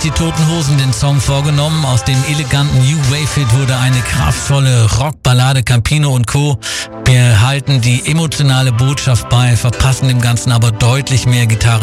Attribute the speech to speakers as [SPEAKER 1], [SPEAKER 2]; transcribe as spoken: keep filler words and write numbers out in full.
[SPEAKER 1] die Toten Hosen den Song vorgenommen. Aus dem eleganten New Wave-Hit wurde eine kraftvolle Rockballade. Campino und Co. behalten die emotionale Botschaft bei, verpassen dem Ganzen aber deutlich mehr Gitarre.